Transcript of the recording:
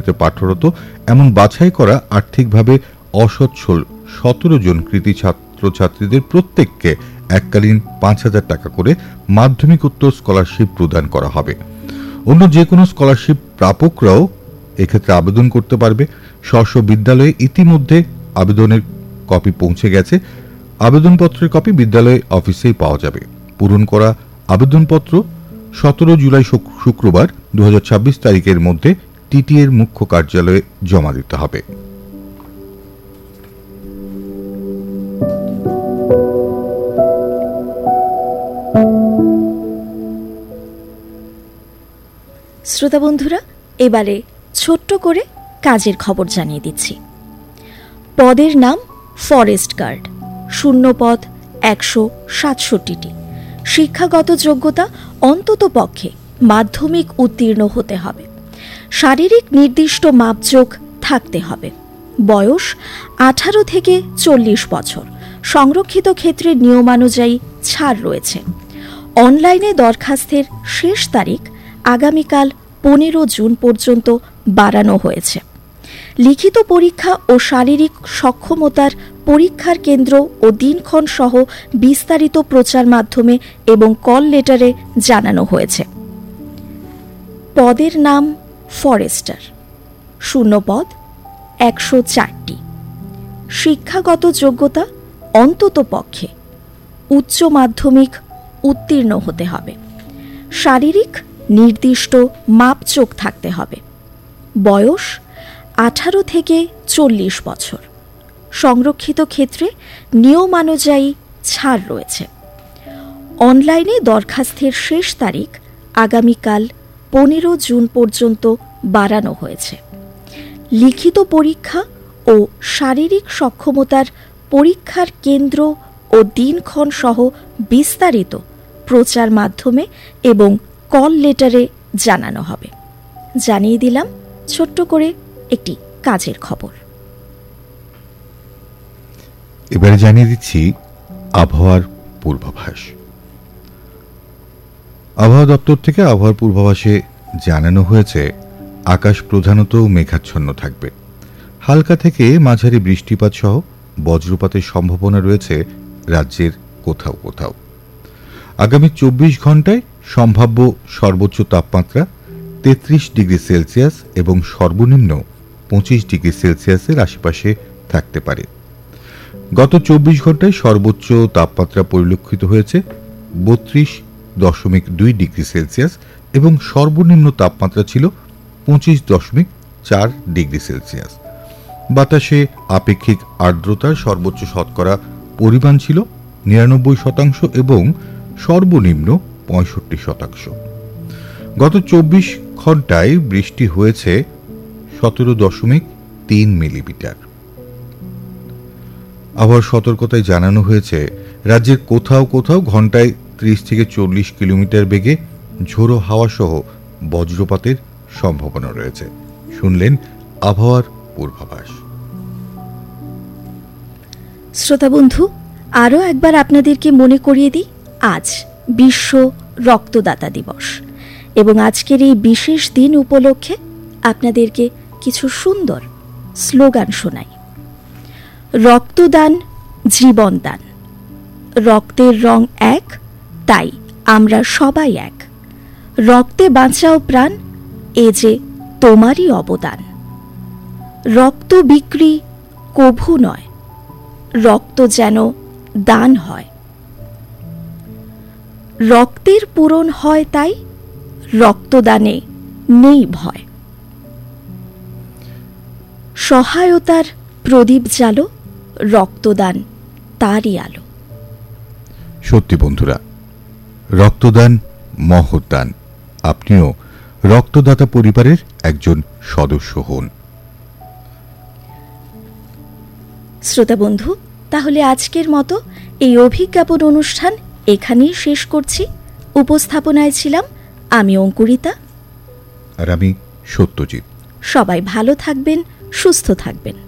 চাকরিতে পাঠরত এমন বাছাই করা আর্থিকভাবে অসচ্ছল 17 জন কৃতি ছাত্রছাত্রীদের প্রত্যেককে এককালীন 5,000 টাকা করে মাধ্যমিকোত্তর স্কলারশিপ প্রদান করা হবে। অন্য যে কোনো স্কলারশিপ প্রাপকরাও এক্ষেত্রে আবেদন করতে পারবে। স্ব বিদ্যালয়ে ইতিমধ্যে আবেদনের কপি পৌঁছে গেছে। আবেদনপত্রের কপি বিদ্যালয় অফিসেই পাওয়া যাবে। পূরণ করা আবেদনপত্র 17 জুলাই শুক্রবার 2026 তারিখের মধ্যে টিটিএর মুখ্য কার্যালয়ে জমা দিতে হবে। শ্রোতা বন্ধুরা, এবারে ছোট্ট করে কাজের খবর জানিয়ে দিচ্ছি। পদের নাম ফরেস্ট গার্ড, শূন্য পদ 167টি। শিক্ষাগত যোগ্যতা অন্তত পক্ষে মাধ্যমিক উত্তীর্ণ হতে হবে। শারীরিক নির্দিষ্ট মাপজোক থাকতে হবে। বয়স 18 থেকে 40 বছর। সংরক্ষিত ক্ষেত্রের নিয়মানুযায়ী ছাড় রয়েছে। অনলাইনে দরখাস্তের শেষ তারিখ আগামীকাল 15 জুন পর্যন্ত বাড়ানো হয়েছে। লিখিত পরীক্ষা ও শারীরিক সক্ষমতার পরীক্ষার কেন্দ্র ও দিনক্ষণ সহ বিস্তারিত প্রচার মাধ্যমে এবং কল লেটারে জানানো হয়েছে। পদের নাম ফরেস্টার, শূন্য পদ 104টি। শিক্ষাগত যোগ্যতা অন্তত পক্ষে উচ্চ মাধ্যমিক উত্তীর্ণ হতে হবে। শারীরিক নির্দিষ্ট মাপজোক থাকতে হবে। বয়স 18 থেকে 40 বছর। সংরক্ষিত ক্ষেত্রে নিয়মানুযায়ী ছাড় রয়েছে। অনলাইনে দরখাস্তের শেষ তারিখ আগামীকাল 15 জুন পর্যন্ত বাড়ানো হয়েছে। লিখিত পরীক্ষা ও শারীরিক সক্ষমতার পরীক্ষার কেন্দ্র ও দিনক্ষণ সহ বিস্তারিত প্রচার মাধ্যমে এবং কল লেটারে জানানো হবে। জানিয়ে দিলাম ছোট্ট করে একটি কাজের খবর। এবারে জানিয়ে দিচ্ছি আবহাওয়ার পূর্বাভাস। আবহাওয়া দপ্তর থেকে আবহাওয়ার পূর্বাভাসে জানানো হয়েছে আকাশ প্রধানত মেঘাচ্ছন্ন থাকবে। হালকা থেকে মাঝারি বৃষ্টিপাত সহ বজ্রপাতের সম্ভাবনা রয়েছে রাজ্যের কোথাও কোথাও। আগামী 24 ঘন্টায় সম্ভাব্য সর্বোচ্চ তাপমাত্রা 33 ডিগ্রি সেলসিয়াস এবং সর্বনিম্ন 25 ডিগ্রি সেলসিয়াসের আশেপাশে থাকতে পারে। গত 24 ঘন্টায় সর্বোচ্চ তাপমাত্রা পরিলক্ষিত হয়েছে 32.2 ডিগ্রি সেলসিয়াস এবং সর্বনিম্ন তাপমাত্রা ছিল 25.4 ডিগ্রি সেলসিয়াস। বাতাসে আপেক্ষিক আর্দ্রতার সর্বোচ্চ শতকরা পরিমাণ ছিল 99% এবং সর্বনিম্ন 65%। গত 24 ঘন্টায় বৃষ্টি হয়েছে 17.3 মিলিমিটার। আবহাওয়ার সতর্কতায় জানানো হয়েছে রাজ্যের কোথাও কোথাও ঘন্টায় 30 থেকে 40 কিলোমিটার বেগে ঝোড়ো হাওয়া সহ বজ্রপাতের সম্ভাবনা রয়েছে। শুনলেন আবহাওয়ার পূর্বাভাস। শ্রোতা বন্ধু, আরও একবার আপনাদেরকে মনে করিয়ে দিই, আজ বিশ্ব রক্তদাতা দিবস এবং আজকের এই বিশেষ দিন উপলক্ষে আপনাদেরকে কিছু সুন্দর স্লোগান শোনাই। রক্তদান জীবনদান, রক্তের রং এক, তাই আমরা সবাই এক। রক্তে বাঁচাও প্রাণ, এ যে তোমারই অবদান। রক্ত বিক্রি কভু নয়, রক্ত যেন দান হয়। রক্তের পূরণ হয় তাই রক্তদানে নেই ভয়। সহায়তার প্রদীপ জালো, রক্তদান তারই আলো। সত্যি বন্ধুরা, রক্তদান মহৎ দান। আপনিও রক্তদাতা পরিবারের একজন সদস্য হন। শ্রোতা বন্ধু, তাহলে আজকের মতো এই অভিজ্ঞাপন অনুষ্ঠান এখানেই শেষ করছি। উপস্থাপনায় ছিলাম আমি অঙ্কুরিতা আর আমি সত্যজিৎ। সবাই ভালো থাকবেন, সুস্থ থাকবেন।